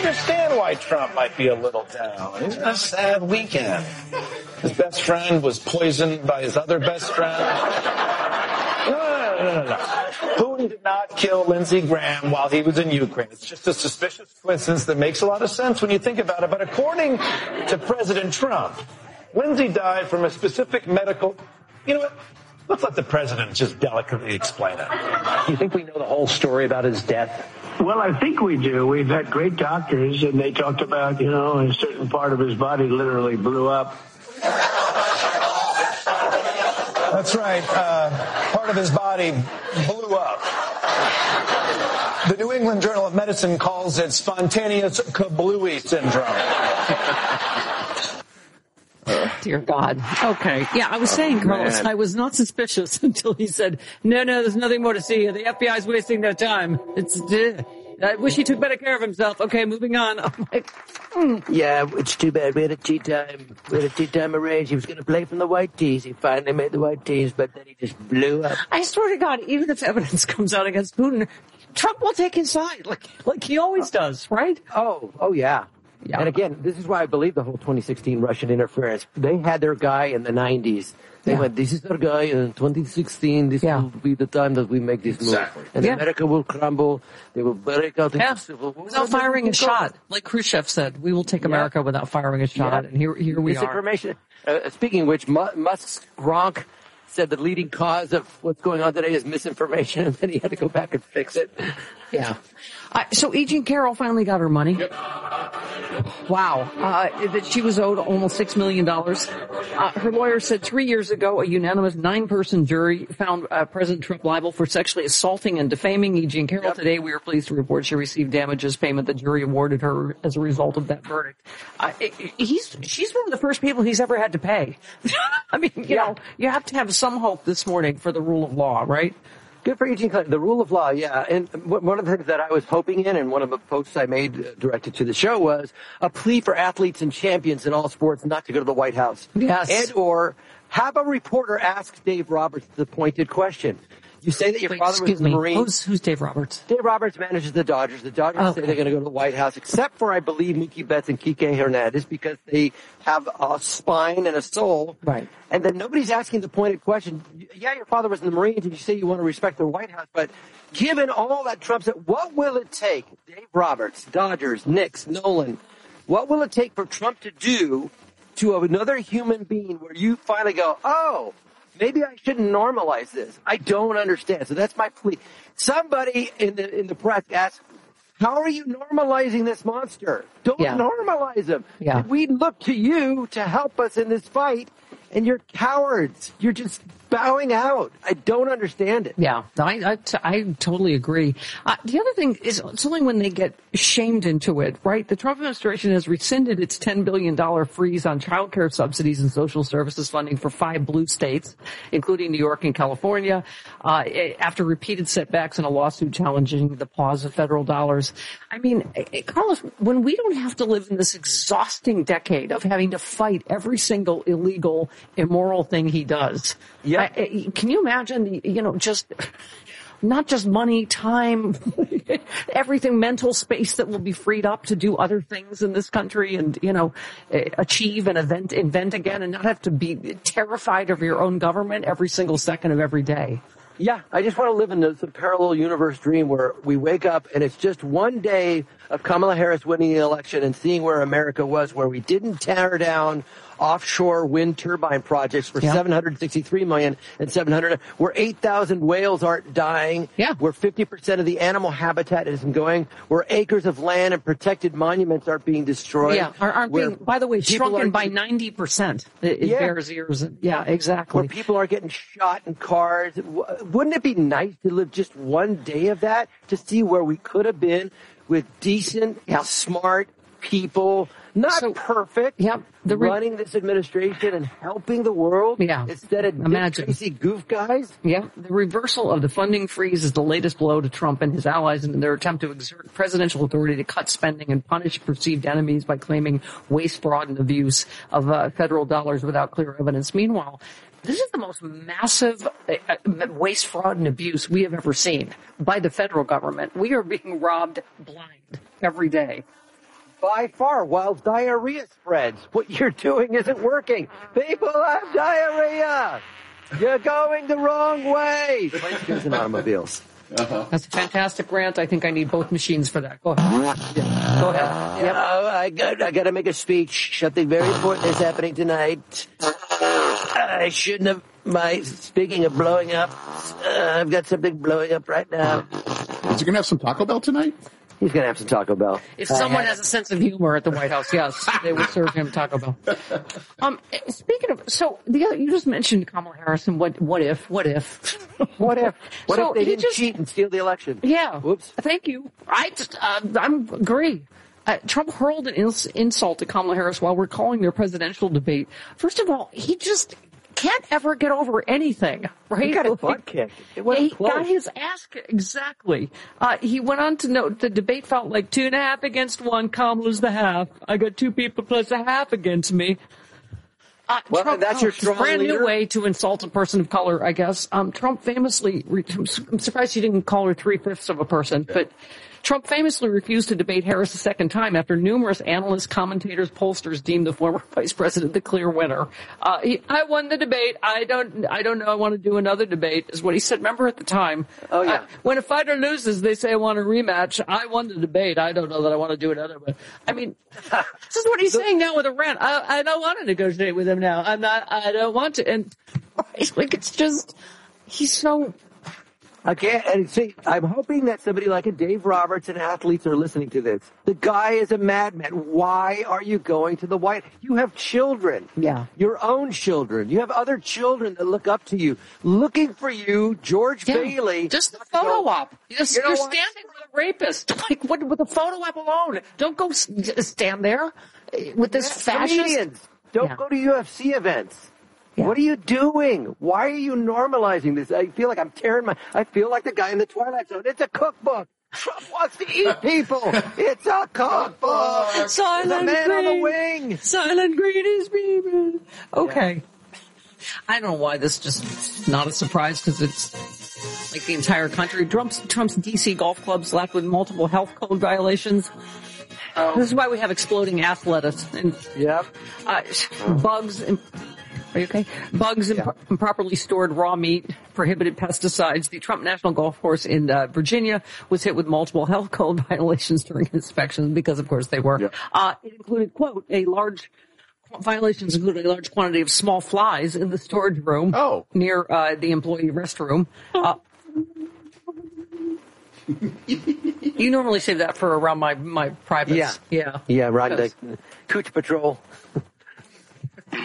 understand why Trump might be a little down. He's had a sad weekend. His best friend was poisoned by his other best friend. No. Putin did not kill Lindsey Graham while he was in Ukraine. It's just a suspicious coincidence that makes a lot of sense when you think about it. But according to President Trump, Lindsey died from a specific medical... You know what? Let's let the president just delicately explain it. You think we know the whole story about his death? Well, I think we do. We've had great doctors, and they talked about, a certain part of his body literally blew up. That's right. Part of his body blew up. The New England Journal of Medicine calls it spontaneous kablooey syndrome. Dear God. Okay. Yeah, I was saying, Carlos, I was not suspicious until he said, no, there's nothing more to see. The FBI's wasting their time. I wish he took better care of himself. Okay, moving on. I'm like, Yeah, it's too bad. We had a tea time arranged. He was going to play from the white tees. He finally made the white tees, but then he just blew up. I swear to God, even if evidence comes out against Putin, Trump will take his side, like he always does, right? Oh, yeah. Yeah. And again, this is why I believe the whole 2016 Russian interference. They had their guy in the 90s. They went, this is our guy in 2016. This will be the time that we make this move. Exactly. And America will crumble. They will break out into civil war. Without firing a shot. Like Khrushchev said, we will take America without firing a shot. And here we are. Misinformation. Speaking of which, Musk's Gronk said the leading cause of what's going on today is misinformation, and then he had to go back and fix it. Yeah. So E. Jean Carroll finally got her money. Yep. Wow. That she was owed almost $6 million. Her lawyer said 3 years ago, a unanimous 9-person jury found President Trump liable for sexually assaulting and defaming E. Jean Carroll. Today, we are pleased to report she received damages payment the jury awarded her as a result of that verdict. She's one of the first people he's ever had to pay. I mean, you know, you have to have some hope this morning for the rule of law, right? Good for Eugene Clinton. The rule of law, yeah. And one of the things that I was hoping in, and one of the posts I made directed to the show, was a plea for athletes and champions in all sports not to go to the White House. Yes. And or have a reporter ask Dave Roberts the pointed question. You say that your father was in the Marines. Who's Dave Roberts? Dave Roberts manages the Dodgers. The Dodgers say they're going to go to the White House, except for, I believe, Mookie Betts and Kike Hernandez, because they have a spine and a soul. Right. And then nobody's asking the pointed question. Yeah, your father was in the Marines, and you say you want to respect the White House, but given all that Trump said, what will it take, Dave Roberts, Dodgers, Knicks, Nolan, what will it take for Trump to do to another human being where you finally go, oh, maybe I shouldn't normalize this. I don't understand. So that's my plea. Somebody in the press asks, how are you normalizing this monster? Don't normalize him. Yeah. We look to you to help us in this fight, and you're cowards. You're just bowing out. I don't understand it. Yeah, I totally agree. The other thing is it's only when they get shamed into it, right? The Trump administration has rescinded its $10 billion freeze on child care subsidies and social services funding for 5 blue states, including New York and California, after repeated setbacks in a lawsuit challenging the pause of federal dollars. I mean, Carlos, when we don't have to live in this exhausting decade of having to fight every single illegal, immoral thing he does. Yeah. Can you imagine, just not just money, time, everything, mental space that will be freed up to do other things in this country and, achieve and invent again and not have to be terrified of your own government every single second of every day? Yeah, I just want to live in this parallel universe dream where we wake up and it's just one day of Kamala Harris winning the election and seeing where America was, where we didn't tear down offshore wind turbine projects for $763 million and where 8,000 whales aren't dying, where 50% of the animal habitat isn't going, where acres of land and protected monuments aren't being destroyed. Yeah, aren't being, by the way, shrunken by 90%. It bears years. Yeah, exactly. Where people are getting shot in cars. Wouldn't it be nice to live just one day of that, to see where we could have been with decent, smart people, not perfect, running this administration and helping the world instead of crazy goof guys? Yeah, the reversal of the funding freeze is the latest blow to Trump and his allies in their attempt to exert presidential authority to cut spending and punish perceived enemies by claiming waste, fraud, and abuse of federal dollars without clear evidence. Meanwhile, this is the most massive waste, fraud, and abuse we have ever seen by the federal government. We are being robbed blind every day. by far, while diarrhea spreads, what you're doing isn't working. People have diarrhea. You're going the wrong way. Planes, trains, and automobiles. That's a fantastic rant. I think I need both machines for that. Go ahead. Go ahead. Yep. I got to make a speech. Something very important is happening tonight. I shouldn't have. Speaking of blowing up, I've got something blowing up right now. Is he going to have some Taco Bell tonight? He's going to have some Taco Bell. If someone has a sense of humor at the White House, yes, they would serve him Taco Bell. Speaking of, you just mentioned Kamala Harris and what if? What if they didn't cheat and steal the election? Yeah. Whoops. Thank you. I agree. Trump hurled an insult at Kamala Harris while recalling their presidential debate. First of all, he just can't ever get over anything, right? He got his butt kicked. It wasn't close. Got his ass kicked. Exactly. He went on to note the debate felt like 2.5 against 1. Kamala's the half. I got 2 people plus a half against me. Trump, that's your strong brand leader? new way to insult a person of color, I guess. Trump famously, I'm surprised he didn't call her 3/5 of a person, but Trump famously refused to debate Harris a second time after numerous analysts, commentators, pollsters deemed the former vice president the clear winner. I won the debate. I don't know. I want to do another debate is what he said. Remember at the time. Oh yeah. When a fighter loses, they say I want a rematch. I won the debate. I don't know that I want to do another. But I mean, this is what he's saying now with a rant. I don't want to negotiate with him now. I don't want to. And like it's just he's so. Okay, and see, I'm hoping that somebody like a Dave Roberts and athletes are listening to this. The guy is a madman. Why are you going to the White House? You have children. Yeah. Your own children. You have other children that look up to you. Looking for you, George Bailey. Just the photo op. You're standing with a rapist. Like, with a photo op alone. Don't go stand there with this fascist. Comedians. Don't go to UFC events. Yeah. What are you doing? Why are you normalizing this? I feel like I'm I feel like the guy in the Twilight Zone. It's a cookbook. Trump wants to eat people. It's a cookbook. Silent There's a man Green. on the wing. Silent Green is beaming. Okay. Yeah. I don't know why this just not a surprise because it's like the entire country. Trump's DC golf club slapped with multiple health code violations. This is why we have exploding ass lettuce. And, bugs and... Are you okay? Bugs and improperly stored raw meat, prohibited pesticides. The Trump National Golf Course in Virginia was hit with multiple health code violations during inspection because, of course, they were. Yeah. It included, quote, violations included a large quantity of small flies in the storage room near the employee restroom. You normally save that for around my privates. Yeah, right. The Cooch Patrol. There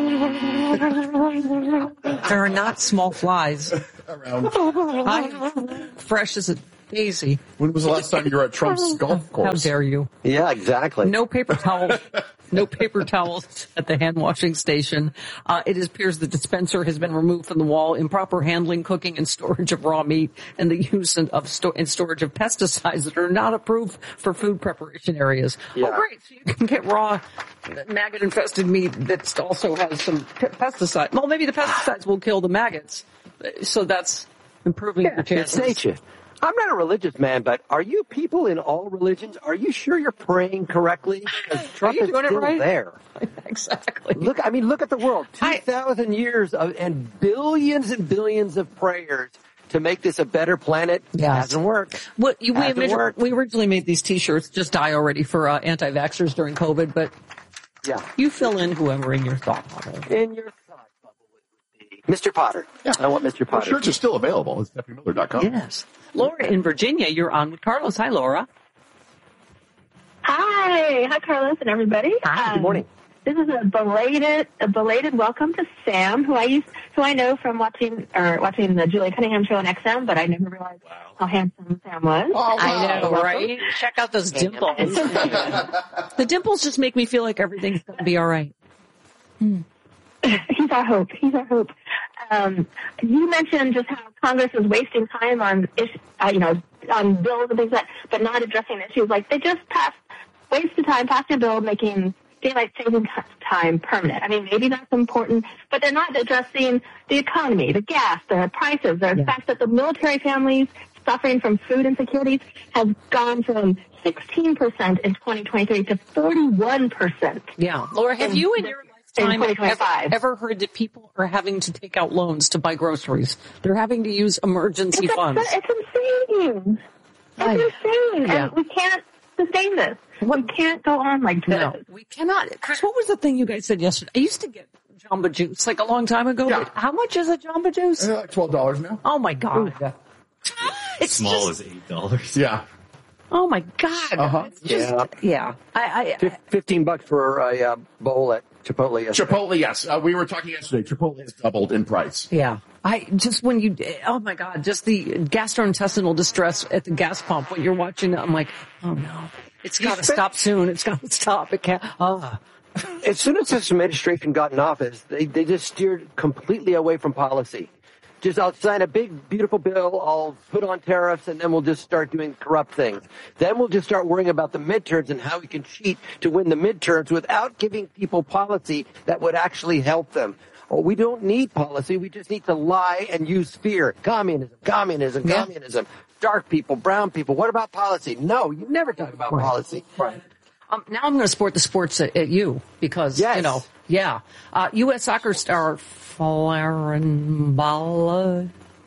are not small flies around. I'm fresh as a daisy. When was the last time you were at Trump's golf course? How dare you? Yeah, exactly. No paper towels. No paper towels at the hand washing station. It appears the dispenser has been removed from the wall. Improper handling, cooking, and storage of raw meat, and the use and storage of pesticides that are not approved for food preparation areas. Yeah. Oh, great! So you can get raw, maggot-infested meat that also has some pesticides. Well, maybe the pesticides will kill the maggots, so that's improving the chances. It's nature. I'm not a religious man, but are you people in all religions? Are you sure you're praying correctly? Because Trump is still there. Exactly. Look at the world. 2,000 years and billions of prayers to make this a better planet. Hasn't worked. Well, we originally made these T-shirts, just die already, for anti-vaxxers during COVID, but you fill in whoever in your thought bubble. In your thought bubble would be Mr. Potter. Yeah. I want Mr. Potter. The shirts are still available. It's StephanieMiller.com. Yes. Laura in Virginia, you're on with Carlos. Hi, Laura. Hi, Carlos and everybody. Hi. Good morning. This is a belated welcome to Sam, who I know from watching the Julia Cunningham show on XM, but I never realized how handsome Sam was. Oh, wow. I know, right? Check out those dimples. The dimples just make me feel like everything's going to be all right. He's our hope. You mentioned just how Congress is wasting time on on bills and things like that, but not addressing issues. Like they just wasted time passing a bill making daylight saving time permanent. I mean, maybe that's important, but they're not addressing the economy, the gas, the prices, the fact that the military families suffering from food insecurities has gone from 16% in 2023 to 41%. Yeah. Laura, have you in your lifetime 2025. ever heard that people are having to take out loans to buy groceries? They're having to use emergency funds. It's insane. It's insane. Yeah. And we can't sustain this. We can't go on like this. No, we cannot. Chris, what was the thing you guys said yesterday? I used to get Jamba Juice like a long time ago. Yeah. But how much is a Jamba Juice? Like $12 now. Oh my God. It's Small just, is $8. Yeah. oh my God. Uh-huh. It's just, yeah. $15 for a bowl at Chipotle yesterday. Chipotle, yes. We were talking yesterday. Chipotle has doubled in price. Yeah. Oh my God, just the gastrointestinal distress at the gas pump when you're watching it, I'm like, oh no, it's got to stop soon. It's got to stop. It can't, As soon as this administration got in office, they just steered completely away from policy. Just, I'll sign a big, beautiful bill, I'll put on tariffs, and then we'll just start doing corrupt things. Then we'll just start worrying about the midterms and how we can cheat to win the midterms without giving people policy that would actually help them. Well, we don't need policy. We just need to lie and use fear. Communism. Dark people, brown people. What about policy? No, you never talk about policy. Right. Now I'm going to sport the sports at you because, Yes. you know, yeah. U.S. soccer star Florian Balogun.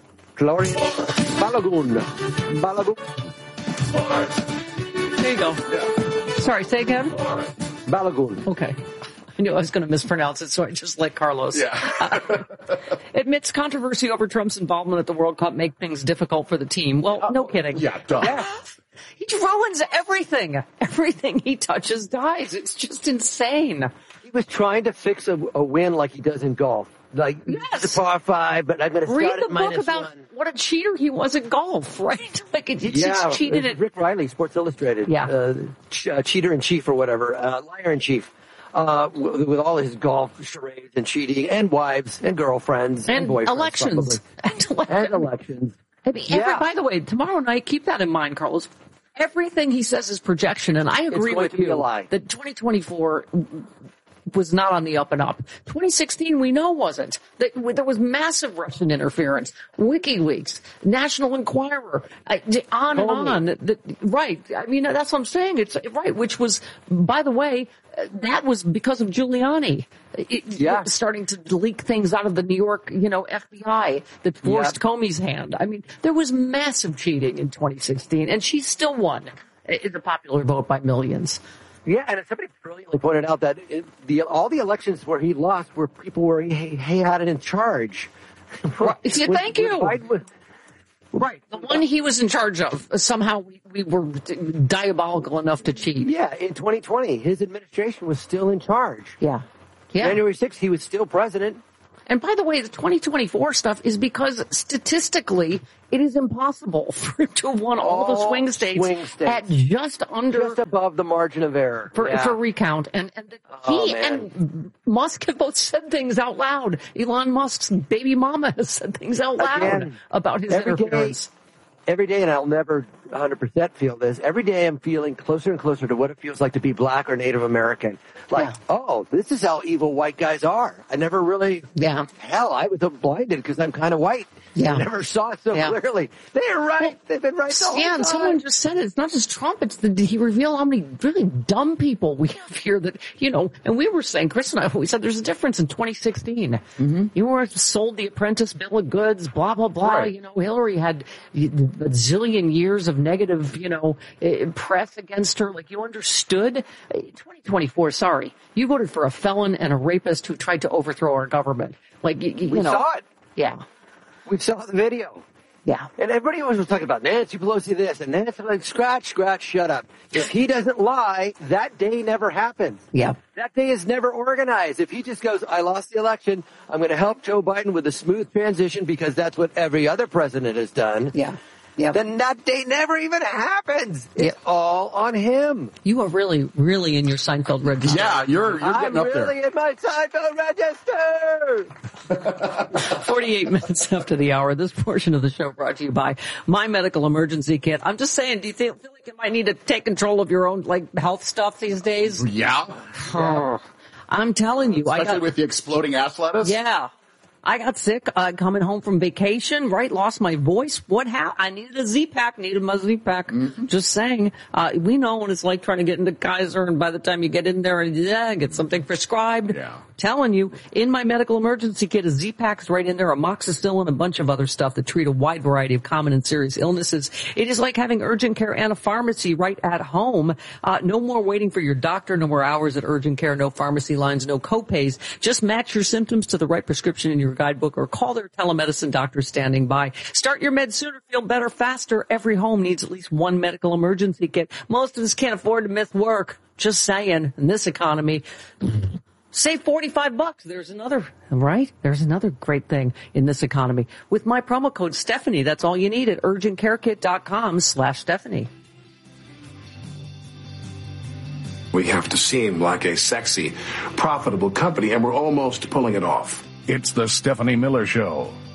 There you go. Sorry, say again? Balogun. Okay. I knew I was going to mispronounce it, so I just let Carlos. Yeah. Admits controversy over Trump's involvement at the World Cup make things difficult for the team. Well, no kidding. Yeah, duh. He ruins everything. Everything he touches dies. It's just insane. He was trying to fix a win like he does in golf. Like, Yes. it's a par 5, but I'm going to Read start the at book -1. about what a cheater he was at golf, right? Like, it's just cheated at... Rick Riley, Sports Illustrated. Yeah. Cheater in chief or whatever. Liar in chief. With all his golf charades and cheating and wives and girlfriends and boyfriends. Elections. And elections. I mean, Yeah. by the way, tomorrow night, keep that in mind, Carlos. Everything he says is projection, and I agree going with to be you a lie. that 2024 was not on the up and up. 2016, we know wasn't. There was massive Russian interference, WikiLeaks, National Enquirer, on and on. Right. I mean, that's what I'm saying. It's right, which was, by the way, that was because of Giuliani. Starting to leak things out of the New York, FBI that forced Comey's hand. I mean, there was massive cheating in 2016, and she still won in the popular vote by millions. Yeah, and somebody brilliantly pointed out that all the elections where he lost were people where he had it in charge. Right. Yeah, thank you. Right. The one he was in charge of, somehow we were diabolical enough to cheat. Yeah, in 2020, his administration was still in charge. Yeah. January 6th, he was still president. And by the way, the 2024 stuff is because statistically it is impossible for him to have won all the swing states at just above the margin of error for recount. And he and Musk have both said things out loud. Elon Musk's baby mama has said things out loud about his interference. Every day, and I'll never 100% feel this, every day I'm feeling closer and closer to what it feels like to be black or Native American. Oh, this is how evil white guys are. I never really... Yeah. Hell, I was blinded because I'm kind of white. Yeah. I never saw it so clearly. They're right. They've been right the whole time. And someone just said it. It's not just Trump. It's he revealed how many really dumb people we have here that, and we were saying, Chris and I, we said there's a difference in 2016. Mm-hmm. You were sold the apprentice bill of goods, blah, blah, blah. Right. Hillary had a zillion years of negative, press against her. Like, you understood. 2024, sorry. You voted for a felon and a rapist who tried to overthrow our government. Like, we saw it. Yeah. We saw the video. Yeah. And everybody always was talking about Nancy Pelosi this and Nancy, like, scratch, shut up. If he doesn't lie, that day never happens. Yeah. That day is never organized. If he just goes, I lost the election, I'm going to help Joe Biden with a smooth transition because that's what every other president has done. Yeah. Yeah. Then that day never even happens. It's all on him. You are really, really in your Seinfeld register. Yeah, you're getting up there. I'm really in my Seinfeld register. 48 minutes after the hour. This portion of the show brought to you by My Medical Emergency Kit. I'm just saying, do you feel like you might need to take control of your own health stuff these days? Yeah. I'm telling you. Especially with the exploding ass lettuce? Yeah. I got sick coming home from vacation, right? Lost my voice. What happened? I needed a Z-Pack, needed my Z-Pack. Mm-hmm. Just saying. We know what it's like trying to get into Kaiser, and by the time you get in there and get something prescribed. Yeah. Telling you, in my medical emergency kit, a Z-Pack's right in there, amoxicillin, a bunch of other stuff that treat a wide variety of common and serious illnesses. It is like having urgent care and a pharmacy right at home. No more waiting for your doctor, no more hours at urgent care, no pharmacy lines, no copays. Just match your symptoms to the right prescription in your guidebook or call their telemedicine doctor standing by. Start your meds sooner, feel better faster. Every home needs at least one medical emergency kit. Most of us can't afford to miss work. Just saying, in this economy. Save $45. There's another, right? There's another great thing in this economy. With my promo code Stephanie, that's all you need at urgentcarekit.com/Stephanie. We have to seem like a sexy, profitable company, and we're almost pulling it off. It's the Stephanie Miller Show.